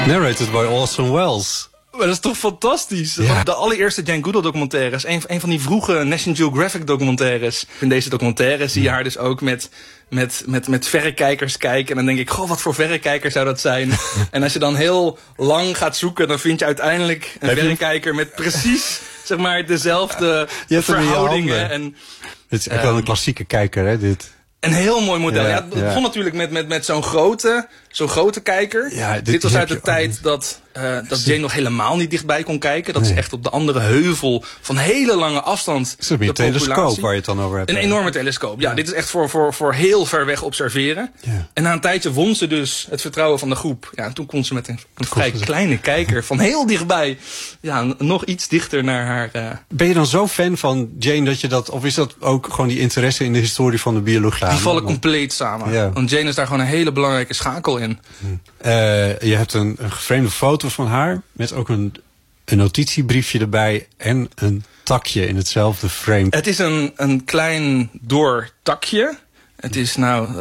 Narrated by Orson Welles. Maar dat is toch fantastisch? Ja. De allereerste Jane Goodall documentaires. Een van die vroege National Geographic documentaires. In deze documentaire zie je haar dus ook met verrekijkers kijken. En dan denk ik, goh, wat voor verrekijker zou dat zijn? En als je dan heel lang gaat zoeken, dan vind je uiteindelijk een verrekijker met precies, zeg maar, dezelfde verhoudingen. En, het is echt wel een klassieke kijker, hè, dit. Een heel mooi model. Ja, het begon natuurlijk met zo'n grote kijker. Ja, dit was uit de tijd dat Jane nog helemaal niet dichtbij kon kijken. Dat is echt op de andere heuvel van hele lange afstand. Het is een telescoop waar je het dan over hebt. Een enorme telescoop. Ja, dit is echt voor heel ver weg observeren. Ja. En na een tijdje won ze dus het vertrouwen van de groep. Ja, en toen kon ze met een vrij kleine kijker van heel dichtbij, ja, nog iets dichter naar haar. Ben je dan zo fan van Jane dat je dat, of is dat ook gewoon die interesse in de historie van de biologie? Die vallen compleet samen. Ja. Want Jane is daar gewoon een hele belangrijke schakel in. Je hebt een geframe foto van haar met ook een notitiebriefje erbij en een takje in hetzelfde frame. Het is een klein door takje. Het is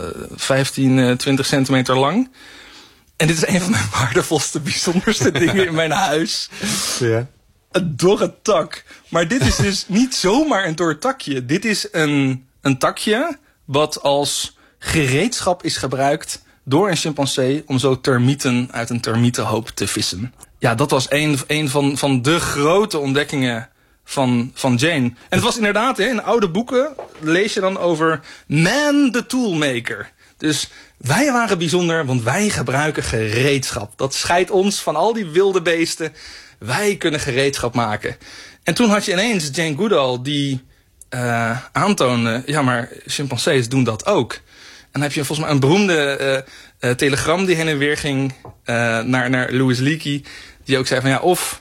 15, 20 centimeter lang. En dit is een van mijn waardevolste, bijzonderste dingen in mijn huis. Ja. Een dorre tak. Maar dit is dus niet zomaar een dorre takje. Dit is een takje wat als gereedschap is gebruikt door een chimpansee om zo termieten uit een termietenhoop te vissen. Ja, dat was een van de grote ontdekkingen van Jane. En het was inderdaad, in oude boeken lees je dan over man the toolmaker. Dus wij waren bijzonder, want wij gebruiken gereedschap. Dat scheidt ons van al die wilde beesten. Wij kunnen gereedschap maken. En toen had je ineens Jane Goodall die aantoonde, ja, maar chimpansees doen dat ook. En dan heb je volgens mij een beroemde telegram die heen en weer ging naar Louis Leakey. Die ook zei van ja,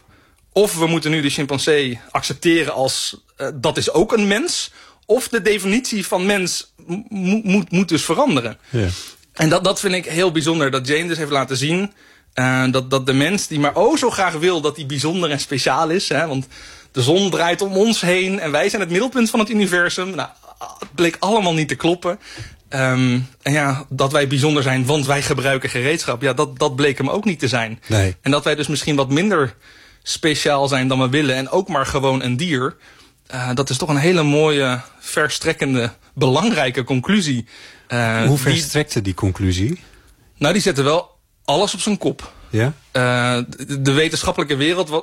of we moeten nu de chimpansee accepteren als dat is ook een mens. Of de definitie van mens moet dus veranderen. Ja. En dat vind ik heel bijzonder. Dat Jane dus heeft laten zien dat de mens die maar zo graag wil dat hij bijzonder en speciaal is. Hè, want de zon draait om ons heen en wij zijn het middelpunt van het universum. Nou, het bleek allemaal niet te kloppen. En ja, dat wij bijzonder zijn, want wij gebruiken gereedschap. Ja, dat bleek hem ook niet te zijn. Nee. En dat wij dus misschien wat minder speciaal zijn dan we willen. En ook maar gewoon een dier. Dat is toch een hele mooie, verstrekkende, belangrijke conclusie. Hoe verstrekte die conclusie? Nou, die zette wel alles op zijn kop. Ja? De wetenschappelijke wereld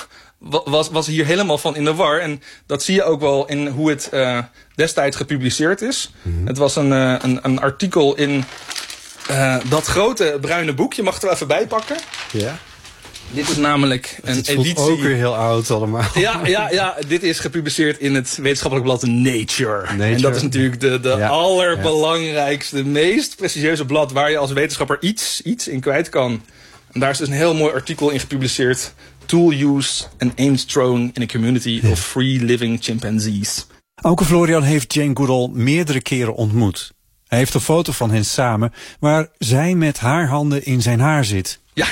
was hier helemaal van in de war. En dat zie je ook wel in hoe het destijds gepubliceerd is. Mm-hmm. Het was een artikel in dat grote bruine boek. Je mag het er even bij pakken. Ja. Dit is namelijk een editie. Het ook weer heel oud allemaal. Ja, dit is gepubliceerd in het wetenschappelijk blad Nature. En dat is natuurlijk de allerbelangrijkste, meest prestigieuze blad waar je als wetenschapper iets in kwijt kan. En daar is dus een heel mooi artikel in gepubliceerd. Tool use and aims thrown in a community of free living chimpanzees. Auke Florian heeft Jane Goodall meerdere keren ontmoet. Hij heeft een foto van hen samen waar zij met haar handen in zijn haar zit. Ja.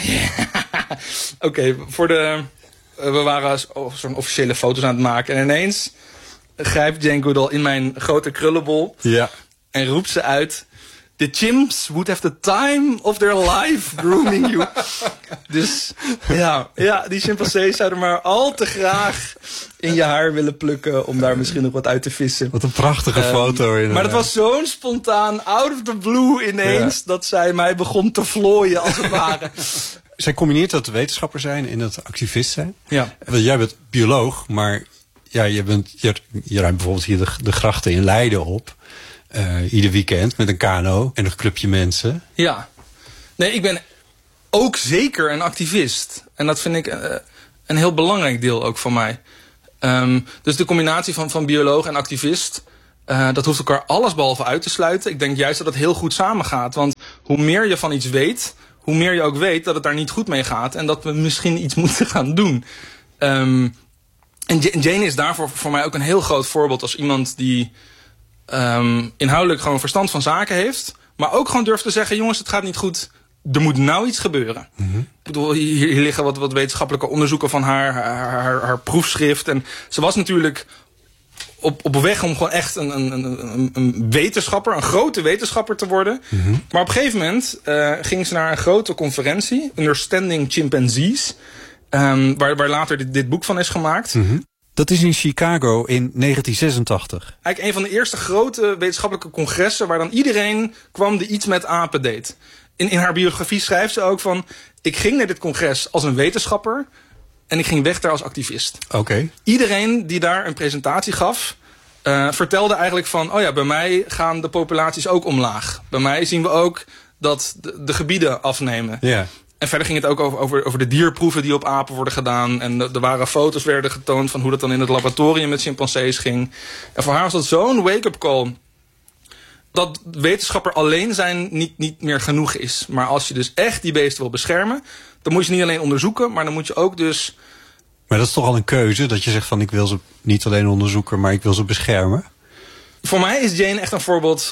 Oké, we waren zo'n officiële foto's aan het maken. En ineens grijpt Jane Goodall in mijn grote krullenbol. Ja. En roept ze uit: The chimps would have the time of their life grooming you. Dus ja, die chimpansees zouden maar al te graag in je haar willen plukken om daar misschien nog wat uit te vissen. Wat een prachtige foto. Inderdaad. Maar dat was zo'n spontaan, out of the blue ineens, dat zij mij begon te vlooien als het ware. Zij combineert dat wetenschapper zijn en dat activist zijn. Ja. Want jij bent bioloog, maar ja, je ruimt bijvoorbeeld hier de grachten in Leiden op. Ieder weekend met een kano en een clubje mensen. Ja. Nee, ik ben ook zeker een activist. En dat vind ik een heel belangrijk deel ook van mij. Dus de combinatie van bioloog en activist, dat hoeft elkaar allesbehalve uit te sluiten. Ik denk juist dat het heel goed samengaat. Want hoe meer je van iets weet, hoe meer je ook weet dat het daar niet goed mee gaat. En dat we misschien iets moeten gaan doen. En Jane is daarvoor voor mij ook een heel groot voorbeeld als iemand die inhoudelijk gewoon verstand van zaken heeft. Maar ook gewoon durft te zeggen, jongens, het gaat niet goed. Er moet nou iets gebeuren. Mm-hmm. Ik bedoel, hier liggen wat wetenschappelijke onderzoeken van haar proefschrift. En ze was natuurlijk op weg om gewoon echt een wetenschapper, een grote wetenschapper te worden. Mm-hmm. Maar op een gegeven moment ging ze naar een grote conferentie, Understanding Chimpanzees, waar later dit boek van is gemaakt. Mm-hmm. Dat is in Chicago in 1986. Eigenlijk een van de eerste grote wetenschappelijke congressen waar dan iedereen kwam die iets met apen deed. In haar biografie schrijft ze ook van, ik ging naar dit congres als een wetenschapper en ik ging weg daar als activist. Okay. Iedereen die daar een presentatie gaf, vertelde eigenlijk van, oh ja, bij mij gaan de populaties ook omlaag. Bij mij zien we ook dat de gebieden afnemen. Yeah. En verder ging het ook over de dierproeven die op apen worden gedaan. En er waren foto's werden getoond van hoe dat dan in het laboratorium met chimpansees ging. En voor haar was dat zo'n wake-up call, dat wetenschapper alleen zijn niet meer genoeg is. Maar als je dus echt die beesten wil beschermen, dan moet je niet alleen onderzoeken, maar dan moet je ook dus... Maar dat is toch al een keuze, dat je zegt van ik wil ze niet alleen onderzoeken, maar ik wil ze beschermen? Voor mij is Jane echt een voorbeeld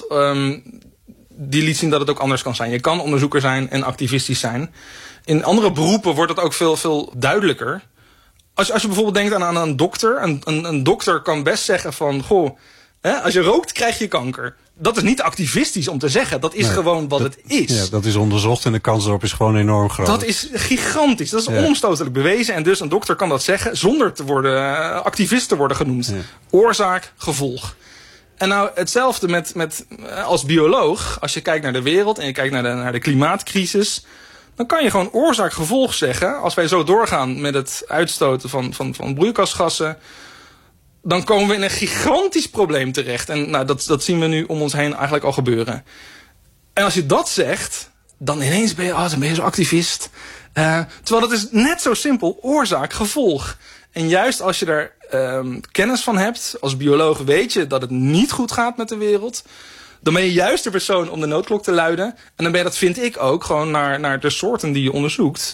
die liet zien dat het ook anders kan zijn. Je kan onderzoeker zijn en activistisch zijn. In andere beroepen wordt het ook veel duidelijker. Als je bijvoorbeeld denkt aan een dokter. Een dokter kan best zeggen van, goh, als je rookt krijg je kanker. Dat is niet activistisch om te zeggen. Dat is gewoon wat het is. Ja, dat is onderzocht en de kans erop is gewoon enorm groot. Dat is gigantisch. Dat is onomstotelijk bewezen. En dus een dokter kan dat zeggen zonder te worden activist te worden genoemd. Ja. Oorzaak, gevolg. En nou hetzelfde met als bioloog. Als je kijkt naar de wereld en je kijkt naar de klimaatcrisis, dan kan je gewoon oorzaak-gevolg zeggen. Als wij zo doorgaan met het uitstoten van broeikasgassen, dan komen we in een gigantisch probleem terecht. En nou, dat zien we nu om ons heen eigenlijk al gebeuren. En als je dat zegt, dan ineens ben je zo activist. Terwijl dat is net zo simpel, oorzaak-gevolg. En juist als je daar kennis van hebt, als bioloog weet je dat het niet goed gaat met de wereld, dan ben je juist de persoon om de noodklok te luiden. En dan ben je, dat vind ik ook, gewoon naar de soorten die je onderzoekt.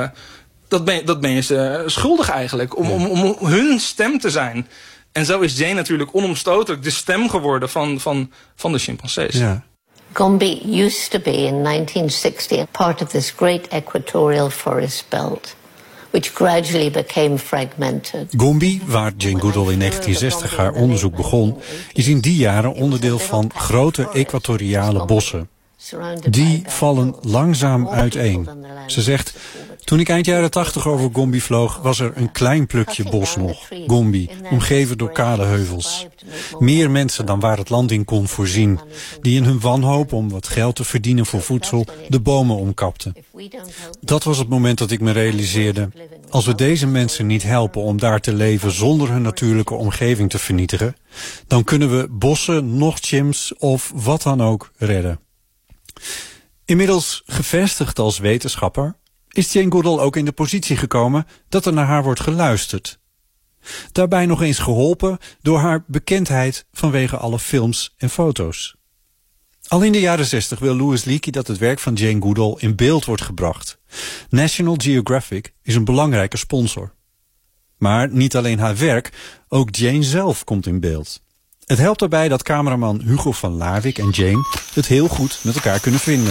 Dat ben je ze schuldig eigenlijk, om hun stem te zijn. En zo is Jane natuurlijk onomstotelijk de stem geworden van de chimpansees. Ja. Gombe used to be in 1960 part of this great equatorial forest belt, which gradually became fragmented. Gombe, waar Jane Goodall in 1960 haar onderzoek begon, is in die jaren onderdeel van grote equatoriale bossen. Die vallen langzaam uiteen. Ze zegt, toen ik eind jaren 80 over Gombe vloog, was er een klein plukje bos nog. Gombe, omgeven door kale heuvels. Meer mensen dan waar het land in kon voorzien, die in hun wanhoop om wat geld te verdienen voor voedsel de bomen omkapten. Dat was het moment dat ik me realiseerde, als we deze mensen niet helpen om daar te leven zonder hun natuurlijke omgeving te vernietigen, dan kunnen we bossen, nog chimps of wat dan ook redden. Inmiddels gevestigd als wetenschapper is Jane Goodall ook in de positie gekomen dat er naar haar wordt geluisterd. Daarbij nog eens geholpen door haar bekendheid vanwege alle films en foto's. Al in de jaren 60 wil Louis Leakey dat het werk van Jane Goodall in beeld wordt gebracht. National Geographic is een belangrijke sponsor. Maar niet alleen haar werk, ook Jane zelf komt in beeld. Het helpt daarbij dat cameraman Hugo van Laarwijk en Jane het heel goed met elkaar kunnen vinden.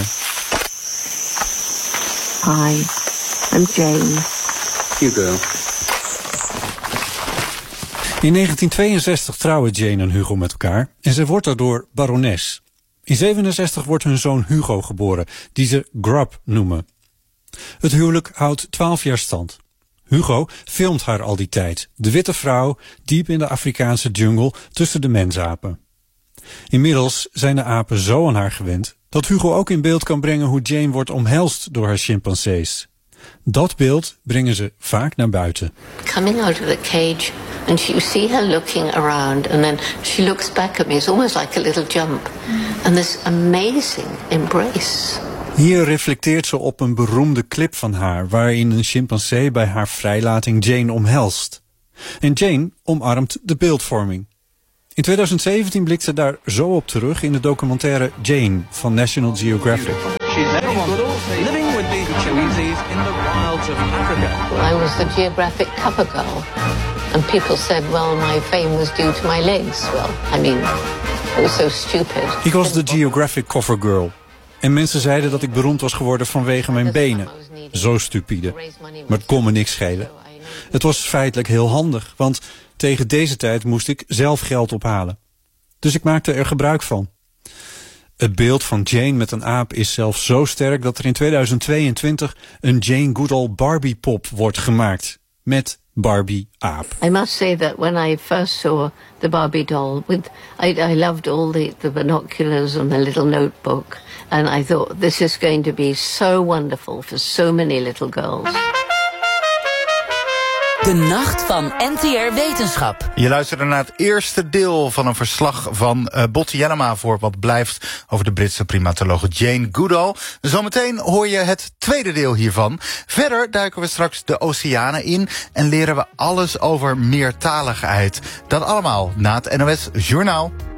Hi, I'm Jane. Hugo. In 1962 trouwen Jane en Hugo met elkaar en ze wordt daardoor barones. In 1967 wordt hun zoon Hugo geboren, die ze Grub noemen. Het huwelijk houdt 12 jaar stand. Hugo filmt haar al die tijd, de witte vrouw, diep in de Afrikaanse jungle tussen de mensapen. Inmiddels zijn de apen zo aan haar gewend dat Hugo ook in beeld kan brengen hoe Jane wordt omhelst door haar chimpansees. Dat beeld brengen ze vaak naar buiten. Coming out of the cage and you see her looking around and then she looks back at me. It's almost like a little jump. And this amazing embrace. Hier reflecteert ze op een beroemde clip van haar, waarin een chimpansee bij haar vrijlating Jane omhelst. En Jane omarmt de beeldvorming. In 2017 blikt ze daar zo op terug in de documentaire Jane van National Geographic. Living with the chimpanzees in the wilds of Africa. I was the Geographic cover girl. And people said, well, my fame was due to my legs. Well, I mean, it was so stupid. Ik was de Geographic cover girl. En mensen zeiden dat ik beroemd was geworden vanwege mijn benen. Zo stupide. Maar het kon me niks schelen. Het was feitelijk heel handig, want Tegen deze tijd moest ik zelf geld ophalen. Dus ik maakte er gebruik van. Het beeld van Jane met een aap is zelfs zo sterk dat er in 2022 een Jane Goodall Barbie pop wordt gemaakt. Met Barbie aap. I must say that when I first saw the Barbie doll, I loved all the binoculars and the little notebook. And I thought, this is going to be so wonderful for so many little girls. De Nacht van NTR Wetenschap. Je luisterde naar het eerste deel van een verslag van Botte Jellema voor Wat Blijft over de Britse primatologe Jane Goodall. Zometeen hoor je het tweede deel hiervan. Verder duiken we straks de oceanen in en leren we alles over meertaligheid. Dat allemaal na het NOS Journaal.